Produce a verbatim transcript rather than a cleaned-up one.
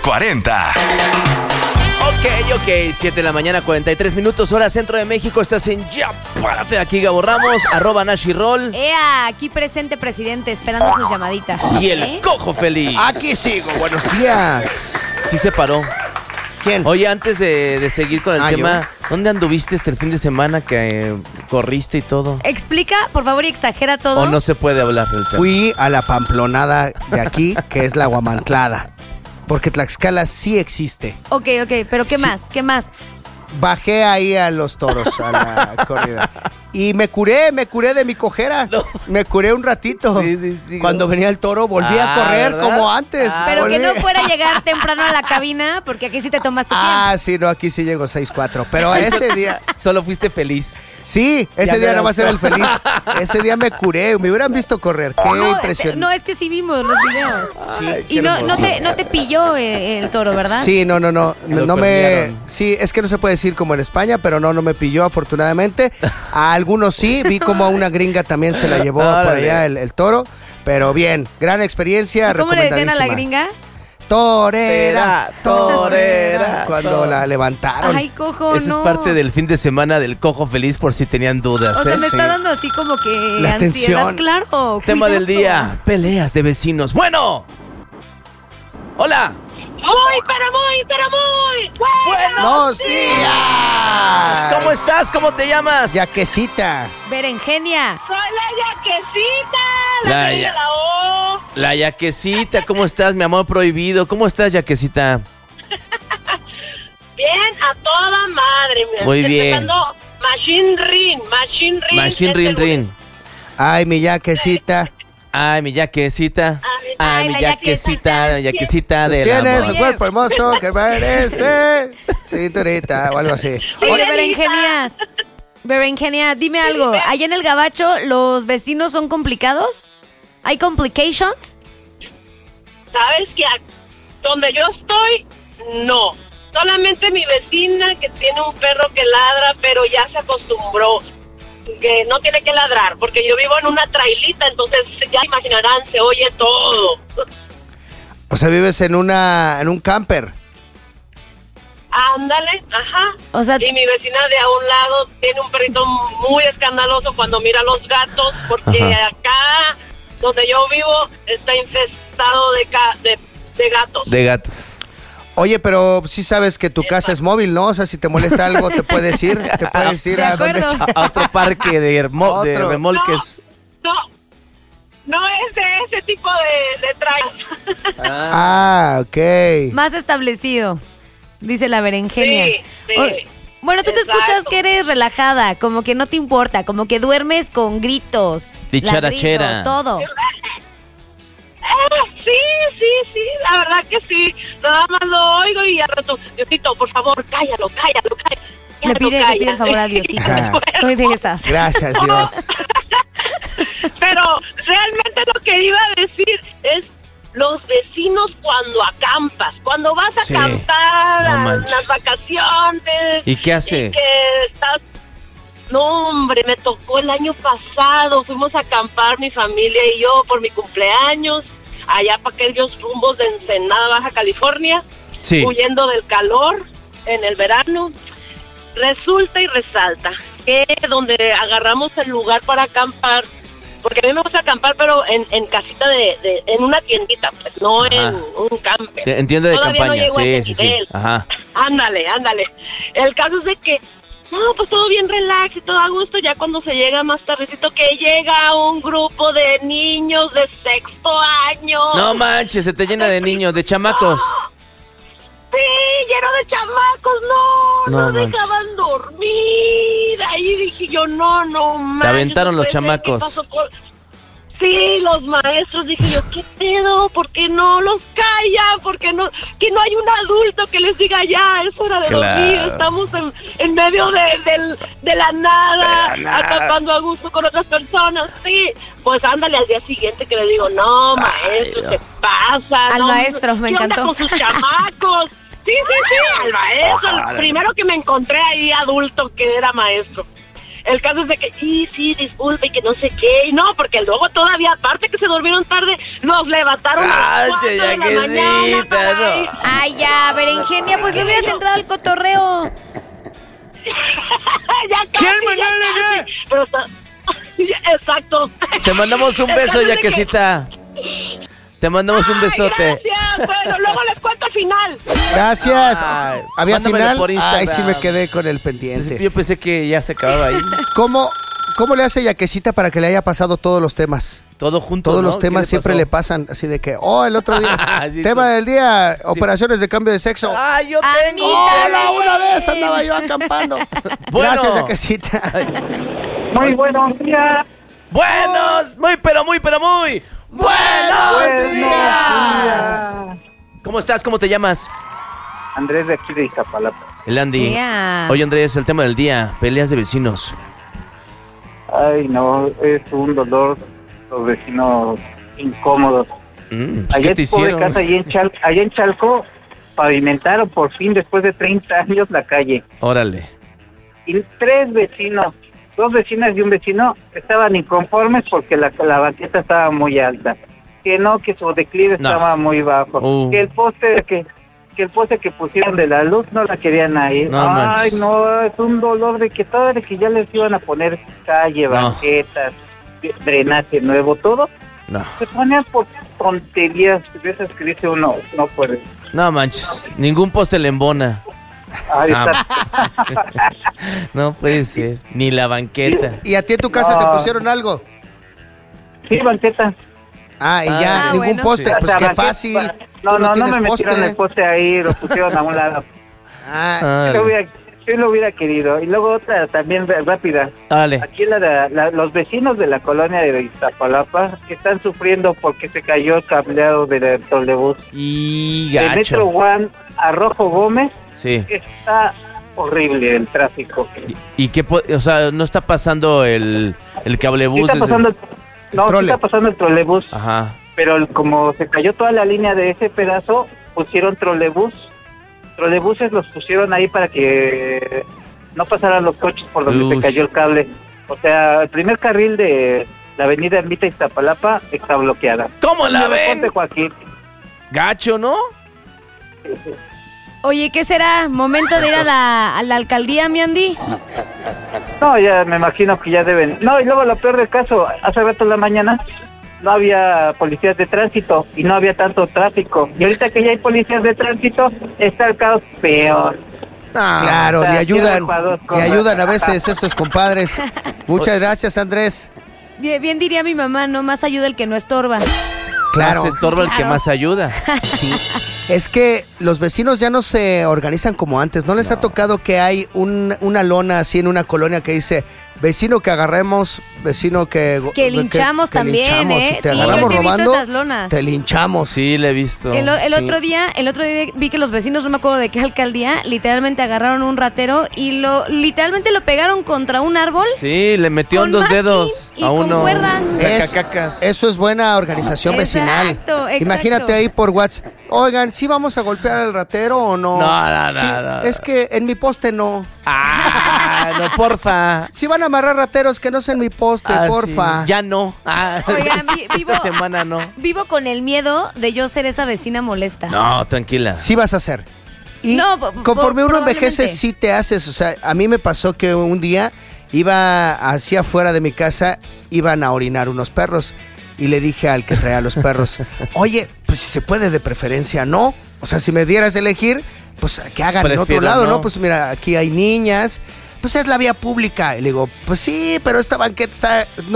cuarenta. Ok, ok, siete de la mañana, cuarenta y tres minutos, hora centro de México. Estás en Ya Párate. Aquí Gabo Ramos, arroba Nashi Roll. Ea, aquí presente presidente, esperando sus llamaditas. Y el ¿Eh? Cojo Feliz. Aquí sigo, buenos días. Sí se paró. ¿Quién? Oye, antes de, de seguir con el Ah, tema, ¿dónde anduviste este el fin de semana que eh, corriste y todo? Explica, por favor, y exagera todo. ¿O no se puede hablar del tema? Fui a la pamplonada de aquí, que es la Guamantlada. Porque Tlaxcala sí existe. Ok, ok, pero ¿qué Sí. más? ¿Qué más? Bajé ahí a los toros, a la corrida. Y me curé, me curé de mi cojera. No. Me curé un ratito. Sí, sí, sí. Cuando venía el toro volví Ah, a correr ¿verdad? como antes. Ah, Pero que Volví- no fuera a llegar temprano a la cabina, porque aquí sí te tomas tu Ah, sí, no, aquí sí llego seis cuatro. Pero ese día... Solo fuiste feliz. Sí, ese Ya día me nomás era el gustó. feliz. Ese día me curé, me hubieran visto correr. Qué tiempo. No, impresión. no, es que sí vimos los videos. Sí, Y qué no, hermoso. no, te, no te pilló eh, el toro, ¿verdad? Sí, no, no, no, Lo no me... cornearon. Sí, es que no se puede decir como en España, pero no, no me pilló afortunadamente. A algunos sí, vi como a una gringa también se la llevó por Órale. allá el, el toro, pero bien, gran experiencia, ¿Cómo le decían a la recomendadísima. gringa? Torera, Torera, torera, cuando la levantaron. Ay, cojo, Esa no. es parte del fin de semana del Cojo Feliz, por si tenían dudas. O sea, ¿eh? me Sí. está dando así como que La ansiedad, tensión. claro. Tema del cuidado. día, peleas de vecinos. Bueno. Hola. Muy, pero muy, pero muy. ¡Buenos días! ¿Cómo estás? ¿Cómo te llamas? Yaquecita. Berenjenia. Soy la yaquecita, la, La la, ya- la O. La Yaquecita, ¿cómo estás, mi amor prohibido? ¿Cómo estás, Yaquecita? Bien, a toda madre. mira. Muy Estoy bien. tocando Machine Rin, Machine Rin. Machine este Rin lunes. Rin. Ay, mi yaquecita. Ay, mi Yaquecita. Ay, Ay, mi la Yaquecita, la Yaquecita del Tienes amor. un cuerpo hermoso que merece cinturita o algo así. Oye, Oye, Berenjenias. Berenjenia, dime algo. ¿Allá en el Gabacho los vecinos son complicados? ¿Hay complications? Sabes que a- donde yo estoy, no. Solamente mi vecina que tiene un perro que ladra, pero ya se acostumbró. Que no tiene que ladrar, porque yo vivo en una trailita, entonces ya imaginarán, se oye todo. O sea, vives en una en un camper. Ándale, ajá. O sea, Y mi vecina de a un lado tiene un perrito muy escandaloso cuando mira a los gatos, porque Ajá. acá donde yo vivo está infestado de, ca- de, de gatos. De gatos. Oye, pero sí sabes que tu casa es móvil, ¿no? O sea, si te molesta algo, te puedes ir. Te puedes ir De a donde... acuerdo. A, a otro parque de, hermo- de Otro. remolques. No, no es de ese tipo de, de trailers. Ah, ok. más establecido, dice la Berenjenia. Sí, sí. O- bueno, tú te Exacto. escuchas que eres relajada, como que no te importa, como que duermes con gritos, Dicharachera. ladridos, todo. Ah, sí, sí, sí, la verdad que sí. Nada más lo oigo y al rato, Diosito, por favor, cállalo, cállalo, cállalo. Le pide, le cállalo. pide el favor a Diosito. Ajá. Soy de esas. Gracias, Dios. Pero realmente lo que iba a decir es los vecinos cuando acampas, cuando vas a Sí, acampar no a manches. las vacaciones. ¿Y qué hace? Y que estás... No, hombre, me tocó el año pasado, fuimos a acampar mi familia y yo por mi cumpleaños, allá para aquellos rumbos de Ensenada, Baja California, Sí. huyendo del calor en el verano. Resulta y resalta que donde agarramos el lugar para acampar, porque a mí me gusta acampar, pero en, en casita de, de, en una tiendita, pues no Ajá. en un camper. Te- Entiendo de Todavía no campaña, llego a sí, ese sí, sí. nivel. Ajá. Ándale, ándale. El caso es de que, no, pues todo bien relax y todo a gusto, ya cuando se llega más tardecito, que llega un grupo de niños de sexto año. No manches, se te llena de niños, de chamacos. Sí, lleno de chamacos, no, No no, manches. dejaban dormir. Ahí dije yo, no, no manches. aventaron no los puede ser, ¿qué chamacos. pasó con-? Sí, los maestros, dije yo, ¿qué pedo? ¿Por qué no los callan? ¿Por qué no? Que no hay un adulto que les diga ya, es hora de Claro. dormir, estamos en, en medio de, del- de la nada, De la nada. acampando a gusto con otras personas, sí. Pues ándale al día siguiente que le digo, no, maestro, Ay, ¿qué pasa? Al No, maestro, me ¿qué onda encantó. con sus chamacos? Sí, sí, sí, al maestro, el primero que me encontré ahí adulto que era maestro. El caso es de que, y sí, disculpe, y que no sé qué, y no, porque luego todavía, aparte que se durmieron tarde, nos levantaron a las cuatro de la mañana para ir. Ay, ya, Berenjenia, pues le hubieras entrado al cotorreo. Ya casi, ya casi. Pero está... Exacto. Te mandamos un beso, Yaquecita. Te mandamos un besote. Ay, gracias. Bueno, luego les cuento al final. Gracias. Ay, ¿Había mándamelo final? por Instagram. Ay, sí me quedé con el pendiente. Yo pensé que ya se acababa ahí. ¿Cómo, cómo le hace Yaquecita para que le haya pasado todos los temas? Todo junto, Todos ¿no? los temas ¿Qué siempre pasó? le pasan así de que, oh, el otro día, Sí, tema sí. del día, operaciones de cambio de sexo. ¡Ah, yo A tengo! mí ¡Hola! también. Una vez andaba yo acampando. Bueno. Gracias, Yaquecita. Muy buenos días. ¡Buenos! Muy, pero muy, pero muy. ¡Buenos días! ¿Cómo estás? ¿Cómo te llamas? Andrés de aquí de Iztapalapa. El Andy. Yeah. Oye, Andrés, el tema del día, peleas de vecinos. Ay, no, es un dolor, los vecinos incómodos. Mm, pues, Allá ¿qué te en pobre hicieron? casa, allá en, Chal- allá en Chalco, pavimentaron por fin, después de treinta años, la calle. Órale. Y tres vecinos, dos vecinas y un vecino, estaban inconformes porque la, la banqueta estaba muy alta. Que no, que su declive No. estaba muy bajo. Uh. Que el poste que... que el poste que pusieron de la luz no la querían ahí. No Ay, manches. no, es un dolor de que todo de que ya les iban a poner calle, No. banquetas, drenaje nuevo, todo. No. Se ponían por tonterías de esas que dice uno, no puede. No manches. Ningún poste le embona. Ay, Ah. está- No puede ser. Ni la banqueta. ¿Y a ti en tu casa No. te pusieron algo? Sí, banqueta. Ah, y Ah, ya, ah, ningún bueno. poste. O sea, Pues qué banqueta- fácil. No, Tú no, no tienes me metieron el poste ahí, lo pusieron a un lado. Ah, Ah, Sí lo hubiera, sí lo hubiera querido. Y luego otra también r- rápida. Órale. Aquí la, de- la- los vecinos de la colonia de Iztapalapa están sufriendo porque se cayó el cableado del trolebús. Y El Metro gacho. One a Rojo Gómez Sí. está horrible el tráfico. ¿Y, y qué? po- O sea, no está pasando el, el Sí cablebús. está desde- pasando el, no, sí trole. está pasando el trolebús, Ajá. pero el- como se cayó toda la línea de ese pedazo, pusieron trolebús. Trolebuses los pusieron ahí para que no pasaran los coches por donde Ush. se cayó el cable. O sea, el primer carril de la avenida Ermita Iztapalapa está bloqueada. ¿Cómo la Reporte, ven? Joaquín. Gacho, ¿no? Oye, ¿qué será? ¿Momento de ir a la, a la alcaldía, mi Andy? No, ya me imagino que ya deben. No, y luego lo peor del caso, hace rato en la mañana no había policías de tránsito y no había tanto tráfico. Y ahorita que ya hay policías de tránsito, está el caos peor. Ah, claro, o sea, le ayudan, sirve para dos le cosas. ayudan a veces estos compadres. Muchas gracias, Andrés. Bien, bien diría mi mamá, no más ayuda el que no estorba. Claro. Más estorba el que Claro. más ayuda. Sí. Es que los vecinos ya no se organizan como antes. ¿No les ha tocado que hay un- una lona así en una colonia que dice vecino que agarremos, vecino que... Que linchamos también, linchamos? ¿eh? Si te Sí, agarramos yo sí he visto robando, esas lonas. te linchamos. Sí, le he visto. El, o- el Sí. otro día, el otro día vi que los vecinos, no me acuerdo de qué alcaldía, literalmente agarraron un ratero y lo literalmente lo pegaron contra un árbol. Sí, le metió Con dos masking dedos y a con uno. cuerdas. Es- Sacacacas. eso es buena organización vecinal. Exacto, exacto. Imagínate ahí por WhatsApp. Oigan, ¿sí vamos a golpear al ratero o no? No, no, no, Sí, no. Es que en mi poste no. Ah, no, porfa. Si van a amarrar rateros, que no sea en mi poste, Ah, porfa. sí. Ya no. Ah, Oigan, vi- vivo- esta semana no. Vivo con el miedo de yo ser esa vecina molesta. No, tranquila. Sí vas a hacer. Y No, po- conforme po- uno envejece, probablemente. sí te haces. O sea, a mí me pasó que un día iba hacia afuera de mi casa, iban a orinar unos perros. Y le dije al que traía los perros, oye, pues si se puede de preferencia, ¿no? O sea, si me dieras a elegir, pues que hagan en otro Prefiero lado, ¿no? no. Pues mira, aquí hay niñas, pues es la vía pública. Y le digo, pues sí, pero esta banqueta está...